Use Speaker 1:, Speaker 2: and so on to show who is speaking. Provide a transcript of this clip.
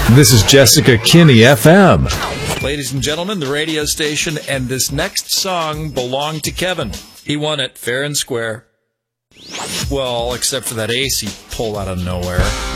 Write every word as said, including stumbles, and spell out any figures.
Speaker 1: This is Jessica Kinney F M.
Speaker 2: Ladies and gentlemen, the radio station, and this next song belonged to Kevin. He won it fair and square. Well, except for that ace he pulled out of nowhere.